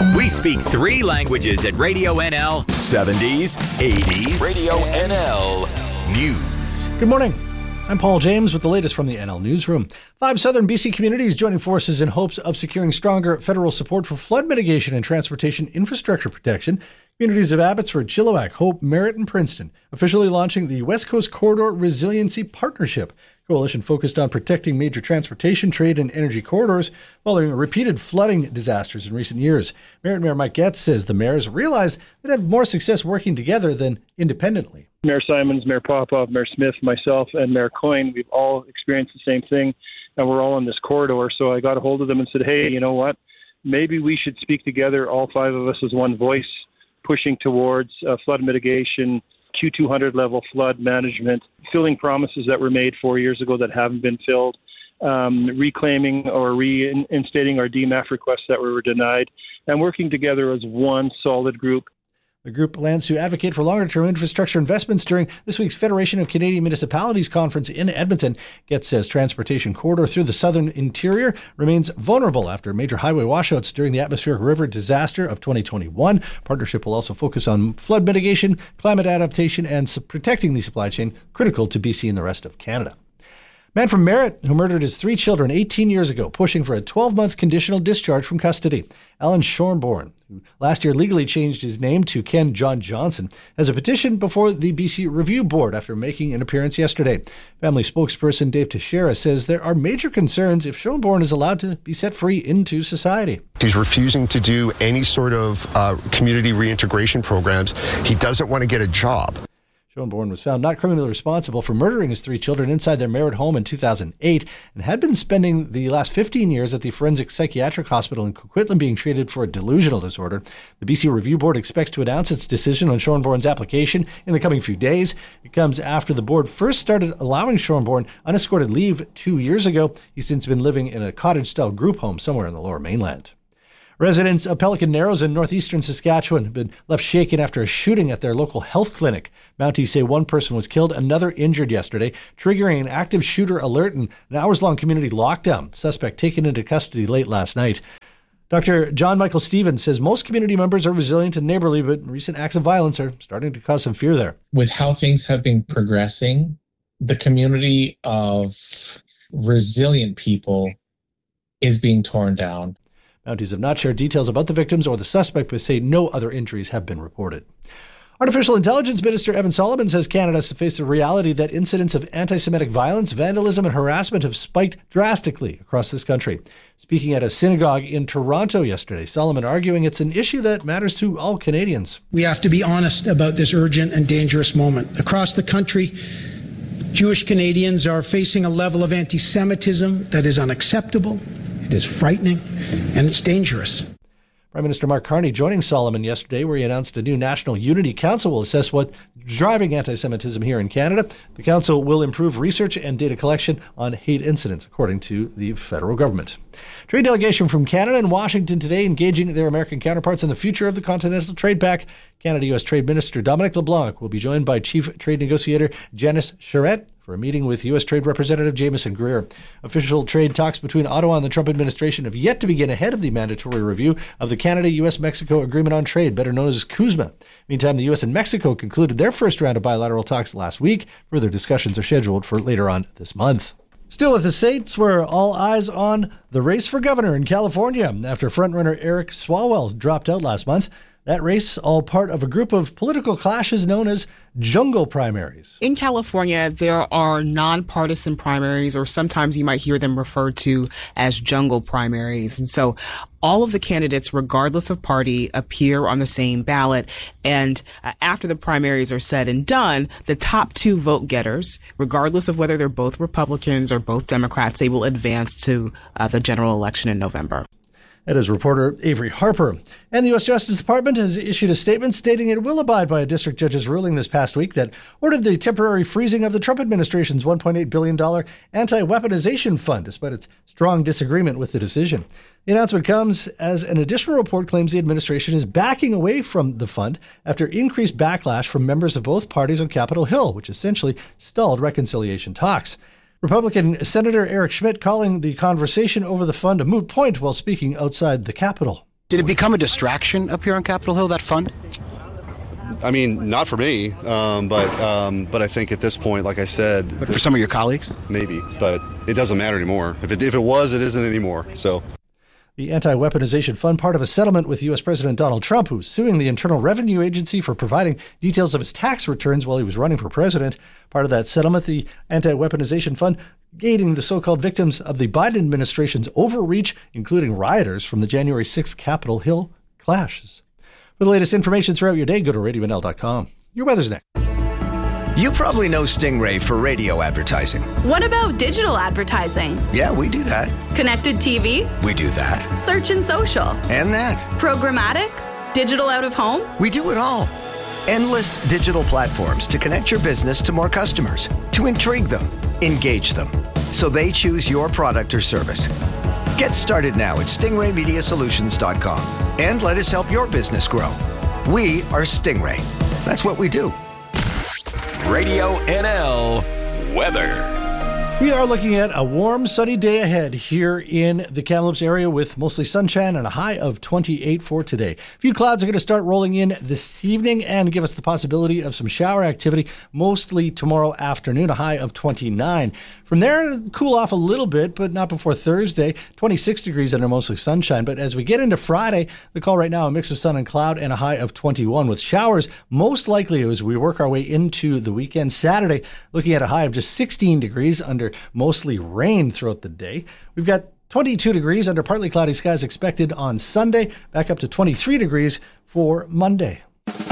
We speak 3 languages at Radio NL. 70s, 80s. Radio NL News. Good morning. I'm Paul James with the latest from the NL Newsroom. 5 southern BC communities joining forces in hopes of securing stronger federal support for flood mitigation and transportation infrastructure protection. Communities of Abbotsford, Chilliwack, Hope, Merritt, and Princeton officially launching the West Coast Corridor Resiliency Partnership. Coalition focused on protecting major transportation, trade, and energy corridors following repeated flooding disasters in recent years. Merritt Mayor Mike Getz says the mayors realized they'd have more success working together than independently. Mayor Simons, Mayor Popov, Mayor Smith, myself, and Mayor Coyne, we've all experienced the same thing, and we're all on this corridor. So I got a hold of them and said, hey, you know what? Maybe we should speak together, all 5 of us as one voice, pushing towards flood mitigation, Q200 level flood management, filling promises that were made 4 years ago that haven't been filled, reclaiming or reinstating our DMAF requests that were denied, and working together as one solid group. The group plans to advocate for longer-term infrastructure investments during this week's Federation of Canadian Municipalities conference in Edmonton. Getz says transportation corridor through the southern interior remains vulnerable after major highway washouts during the atmospheric river disaster of 2021. Partnership will also focus on flood mitigation, climate adaptation, and protecting the supply chain, critical to BC and the rest of Canada. Man from Merritt who murdered his 3 children 18 years ago, pushing for a 12-month conditional discharge from custody. Alan Shornborn, who last year legally changed his name to Ken John Johnson, has a petition before the BC Review Board after making an appearance yesterday. Family spokesperson Dave Teixeira says there are major concerns if Shornborn is allowed to be set free into society. He's refusing to do any sort of community reintegration programs. He doesn't want to get a job. Shornborn was found not criminally responsible for murdering his 3 children inside their Merritt home in 2008 and had been spending the last 15 years at the Forensic Psychiatric Hospital in Coquitlam being treated for a delusional disorder. The BC Review Board expects to announce its decision on Shornborn's application in the coming few days. It comes after the board first started allowing Shornborn unescorted leave 2 years ago. He's since been living in a cottage-style group home somewhere in the Lower Mainland. Residents of Pelican Narrows in northeastern Saskatchewan have been left shaken after a shooting at their local health clinic. Mounties say 1 person was killed, another injured yesterday, triggering an active shooter alert and an hours-long community lockdown. Suspect taken into custody late last night. Dr. John Michael Stevens says most community members are resilient and neighborly, but recent acts of violence are starting to cause some fear there. With how things have been progressing, the community of resilient people is being torn down. Mounties have not shared details about the victims or the suspect, but say no other injuries have been reported. Artificial Intelligence Minister Evan Solomon says Canada has to face the reality that incidents of anti-Semitic violence, vandalism, and harassment have spiked drastically across this country. Speaking at a synagogue in Toronto yesterday, Solomon arguing it's an issue that matters to all Canadians. We have to be honest about this urgent and dangerous moment. Across the country, Jewish Canadians are facing a level of anti-Semitism that is unacceptable. It is frightening, and it's dangerous. Prime Minister Mark Carney joining Solomon yesterday, where he announced a new National Unity Council will assess what's driving anti-Semitism here in Canada. The council will improve research and data collection on hate incidents, according to the federal government. Trade delegation from Canada and Washington today engaging their American counterparts on the future of the Continental Trade Pact. Canada-U.S. Trade Minister Dominic LeBlanc will be joined by Chief Trade Negotiator Janice Charette for a meeting with U.S. Trade Representative Jameson Greer. Official trade talks between Ottawa and the Trump administration have yet to begin ahead of the mandatory review of the Canada-U.S.-Mexico Agreement on Trade, better known as CUSMA. Meantime, the U.S. and Mexico concluded their first round of bilateral talks last week. Further discussions are scheduled for later on this month. Still with the states, where all eyes on the race for governor in California after frontrunner Eric Swalwell dropped out last month. That race, all part of a group of political clashes known as jungle primaries. In California, there are nonpartisan primaries, or sometimes you might hear them referred to as jungle primaries. And so all of the candidates, regardless of party, appear on the same ballot. And after the primaries are said and done, the top 2 vote getters, regardless of whether they're both Republicans or both Democrats, they will advance to the general election in November. That is reporter Avery Harper. And the U.S. Justice Department has issued a statement stating it will abide by a district judge's ruling this past week that ordered the temporary freezing of the Trump administration's $1.8 billion anti-weaponization fund, despite its strong disagreement with the decision. The announcement comes as an additional report claims the administration is backing away from the fund after increased backlash from members of both parties on Capitol Hill, which essentially stalled reconciliation talks. Republican Senator Eric Schmidt calling the conversation over the fund a moot point while speaking outside the Capitol. Did it become a distraction up here on Capitol Hill, that fund? I mean, not for me, but I think at this point, like I said... But for some of your colleagues? Maybe, but it doesn't matter anymore. If it was, it isn't anymore, so... The Anti-Weaponization Fund, part of a settlement with U.S. President Donald Trump, who's suing the Internal Revenue Agency for providing details of his tax returns while he was running for president. Part of that settlement, the Anti-Weaponization Fund aiding the so-called victims of the Biden administration's overreach, including rioters from the January 6th Capitol Hill clashes. For the latest information throughout your day, go to RadioNL.com. Your weather's next. You probably know Stingray for radio advertising. What about digital advertising? Yeah, we do that. Connected TV? We do that. Search and social? And that. Programmatic? Digital out of home? We do it all. Endless digital platforms to connect your business to more customers, to intrigue them, engage them, so they choose your product or service. Get started now at stingraymediasolutions.com and let us help your business grow. We are Stingray. That's what we do. Radio NL weather. We are looking at a warm, sunny day ahead here in the Kamloops area with mostly sunshine and a high of 28 for today. A few clouds are going to start rolling in this evening and give us the possibility of some shower activity, mostly tomorrow afternoon, a high of 29. From there, cool off a little bit, but not before Thursday. 26 degrees under mostly sunshine. But as we get into Friday, the call right now, a mix of sun and cloud and a high of 21 with showers most likely as we work our way into the weekend. Saturday, looking at a high of just 16 degrees under mostly rain throughout the day. We've got 22 degrees under partly cloudy skies expected on Sunday, back up to 23 degrees for Monday.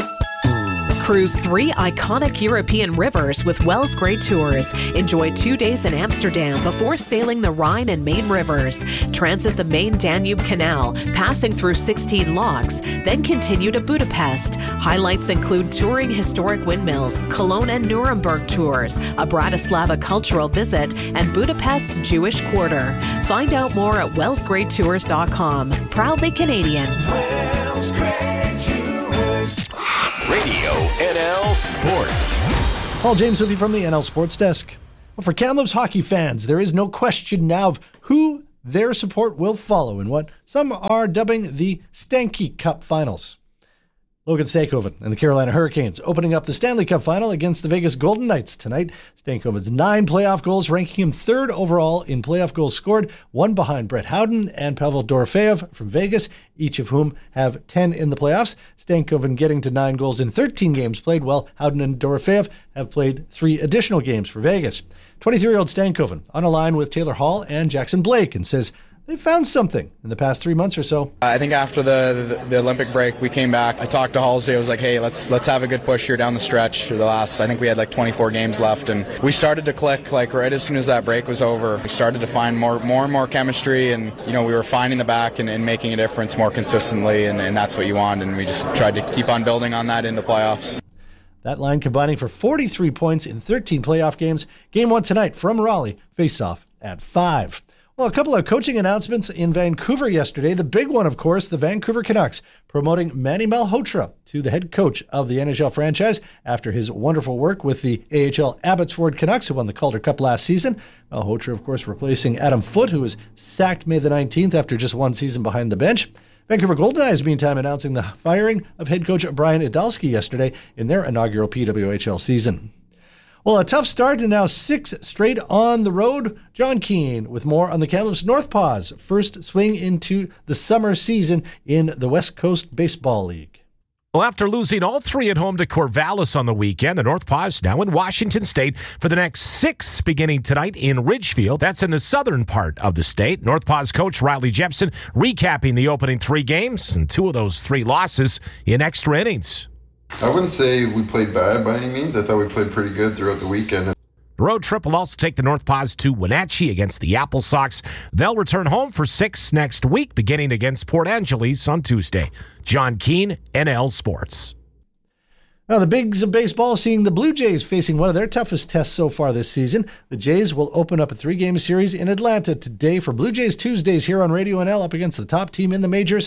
Cruise 3 iconic European rivers with Wells Grey Tours. Enjoy 2 days in Amsterdam before sailing the Rhine and Main rivers. Transit the main Danube Canal, passing through 16 locks, then continue to Budapest. Highlights include touring historic windmills, Cologne and Nuremberg tours, a Bratislava cultural visit, and Budapest's Jewish Quarter. Find out more at wellsgreytours.com. Proudly Canadian. Wells Grey Tours. Radio NL Sports. Paul James with you from the NL Sports Desk. Well, for Kamloops hockey fans, there is no question now of who their support will follow in what some are dubbing the Stanky Cup Finals. Logan Stankoven and the Carolina Hurricanes opening up the Stanley Cup Final against the Vegas Golden Knights tonight. Stankoven's 9 playoff goals, ranking him 3rd overall in playoff goals scored, 1 behind Brett Howden and Pavel Dorofeyev from Vegas, each of whom have 10 in the playoffs. Stankoven getting to 9 goals in 13 games played, while Howden and Dorofeyev have played 3 additional games for Vegas. 23-year-old Stankoven on a line with Taylor Hall and Jackson Blake and says they found something in the past 3 months or so. I think after the Olympic break, we came back. I talked to Halsey. I was like, hey, let's have a good push here down the stretch. I think we had like 24 games left, and we started to click like right as soon as that break was over. We started to find more and more chemistry, and we were finding the back and making a difference more consistently, and that's what you want. And we just tried to keep on building on that into playoffs. That line combining for 43 points in 13 playoff games. Game 1 tonight from Raleigh. Face-off at 5. Well, a couple of coaching announcements in Vancouver yesterday. The big one, of course, the Vancouver Canucks promoting Manny Malhotra to the head coach of the NHL franchise after his wonderful work with the AHL Abbotsford Canucks, who won the Calder Cup last season. Malhotra, of course, replacing Adam Foote, who was sacked May the 19th after just 1 season behind the bench. Vancouver Golden Knights, meantime, announcing the firing of head coach Brian Idalski yesterday in their inaugural PWHL season. Well, a tough start and now 6 straight on the road. John Keane with more on the Kamloops North Paws' first swing into the summer season in the West Coast Baseball League. Well, after losing all 3 at home to Corvallis on the weekend, the North Paws now in Washington State for the next 6 beginning tonight in Ridgefield. That's in the southern part of the state. North Paws coach Riley Jepson recapping the opening 3 games and 2 of those 3 losses in extra innings. I wouldn't say we played bad by any means. I thought we played pretty good throughout the weekend. The road trip will also take the North Paws to Wenatchee against the Apple Sox. They'll return home for 6 next week, beginning against Port Angeles on Tuesday. John Keane, NL Sports. Now, the bigs of baseball seeing the Blue Jays facing one of their toughest tests so far this season. The Jays will open up a 3-game series in Atlanta today for Blue Jays Tuesdays here on Radio NL up against the top team in the majors,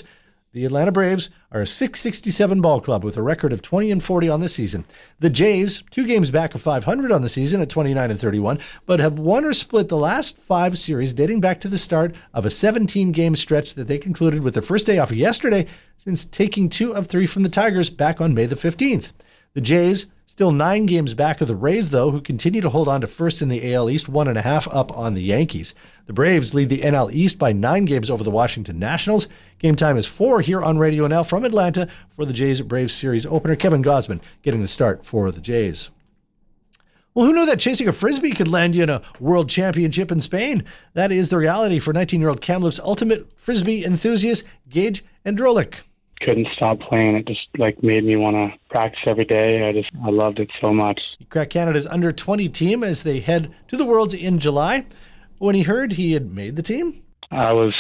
The Atlanta Braves are a .667 ball club with a record of 20-40 on the season. The Jays, 2 games back of .500 on the season at 29-31, but have won or split the last 5 series dating back to the start of a 17-game stretch that they concluded with their first day off yesterday since taking 2 of 3 from the Tigers back on May the 15th. The Jays, still 9 games back of the Rays, though, who continue to hold on to first in the AL East, 1.5 up on the Yankees. The Braves lead the NL East by 9 games over the Washington Nationals. Game time is 4 here on Radio NL from Atlanta for the Jays-Braves series opener. Kevin Gausman getting the start for the Jays. Well, who knew that chasing a Frisbee could land you in a world championship in Spain? That is the reality for 19-year-old Kamloops ultimate Frisbee enthusiast, Gage Androlik. Couldn't stop playing. It just made me want to practice every day. I loved it so much. He cracked Canada's under-20 team as they head to the Worlds in July. When he heard he had made the team, I was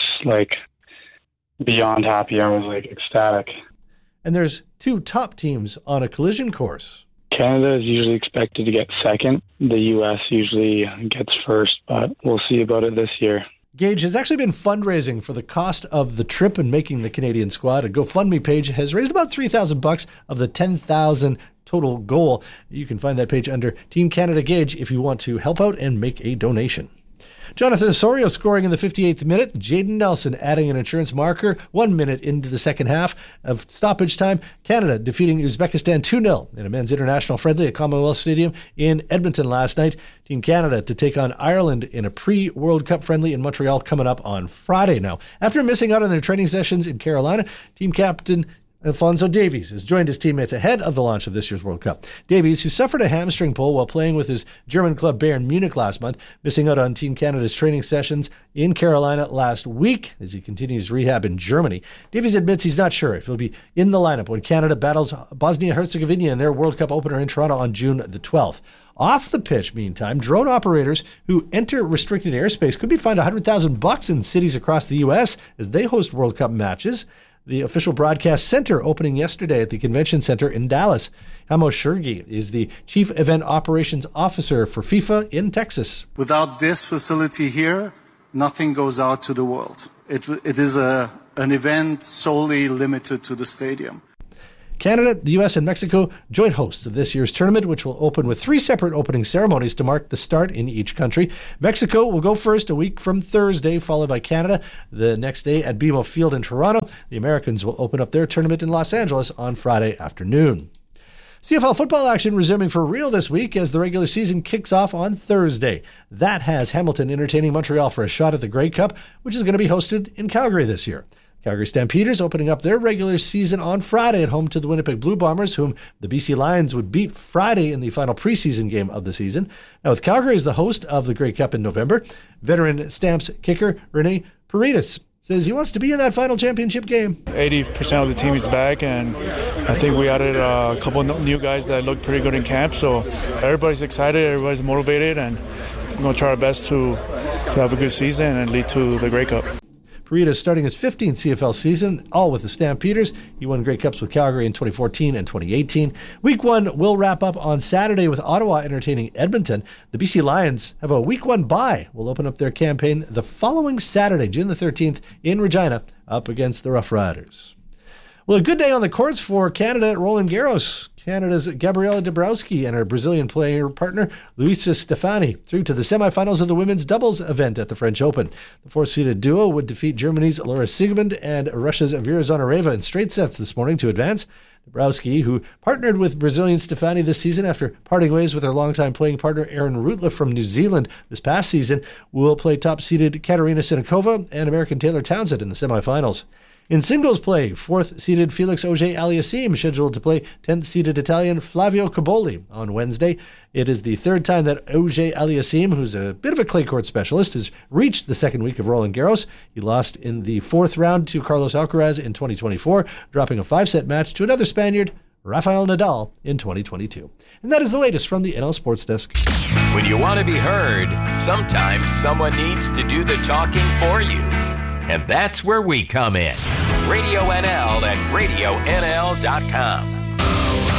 beyond happy. I was ecstatic. And there's 2 top teams on a collision course. Canada is usually expected to get second. The U.S. usually gets first, but we'll see about it this year. Gage has actually been fundraising for the cost of the trip and making the Canadian squad. A GoFundMe page has raised about $3,000 of the $10,000 total goal. You can find that page under Team Canada Gage if you want to help out and make a donation. Jonathan Osorio scoring in the 58th minute. Jaden Nelson adding an insurance marker 1 minute into the second half of stoppage time. Canada defeating Uzbekistan 2-0 in a men's international friendly at Commonwealth Stadium in Edmonton last night. Team Canada to take on Ireland in a pre-World Cup friendly in Montreal coming up on Friday. Now, after missing out on their training sessions in Carolina, team captain Alfonso Davies has joined his teammates ahead of the launch of this year's World Cup. Davies, who suffered a hamstring pull while playing with his German club Bayern Munich last month, missing out on Team Canada's training sessions in Carolina last week as he continues rehab in Germany. Davies admits he's not sure if he'll be in the lineup when Canada battles Bosnia-Herzegovina in their World Cup opener in Toronto on June the 12th. Off the pitch, meantime, drone operators who enter restricted airspace could be fined $100,000 in cities across the U.S. as they host World Cup matches. The official broadcast center opening yesterday at the Convention Center in Dallas. Hamo Shurgi is the Chief Event Operations Officer for FIFA in Texas. Without this facility here, nothing goes out to the world. It is an event solely limited to the stadium. Canada, the U.S., and Mexico joint hosts of this year's tournament, which will open with 3 separate opening ceremonies to mark the start in each country. Mexico will go first a week from Thursday, followed by Canada the next day at BMO Field in Toronto. The Americans will open up their tournament in Los Angeles on Friday afternoon. CFL football action resuming for real this week as the regular season kicks off on Thursday. That has Hamilton entertaining Montreal for a shot at the Grey Cup, which is going to be hosted in Calgary this year. Calgary Stampeders opening up their regular season on Friday at home to the Winnipeg Blue Bombers, whom the BC Lions would beat Friday in the final preseason game of the season. Now, with Calgary as the host of the Grey Cup in November, veteran Stamps kicker Rene Paredes says he wants to be in that final championship game. 80% of the team is back, and I think we added a couple of new guys that look pretty good in camp, so everybody's excited, everybody's motivated, and we're going to try our best to have a good season and lead to the Grey Cup. Paredes starting his 15th CFL season, all with the Stampeders. He won Grey Cups with Calgary in 2014 and 2018. Week 1 will wrap up on Saturday with Ottawa entertaining Edmonton. The BC Lions have a Week 1 bye. Will open up their campaign the following Saturday, June the 13th, in Regina, up against the Rough Riders. Well, a good day on the courts for Canada at Roland Garros. Canada's Gabriela Dabrowski and her Brazilian player partner, Luisa Stefani, through to the semifinals of the women's doubles event at the French Open. The 4-seeded duo would defeat Germany's Laura Siegemund and Russia's Vera Zvonareva in straight sets this morning to advance. Dabrowski, who partnered with Brazilian Stefani this season after parting ways with her longtime playing partner Aaron Rutliff from New Zealand this past season, will play top-seeded Katerina Sinikova and American Taylor Townsend in the semifinals. In singles play, 4th-seeded Felix Auger-Aliassime scheduled to play 10th-seeded Italian Flavio Cobolli on Wednesday. It is the third time that Auger-Aliassime, who's a bit of a clay court specialist, has reached the second week of Roland Garros. He lost in the 4th round to Carlos Alcaraz in 2024, dropping a 5-set match to another Spaniard, Rafael Nadal, in 2022. And that is the latest from the NL Sports Desk. When you want to be heard, sometimes someone needs to do the talking for you. And that's where we come in. Radio NL and RadioNL.com.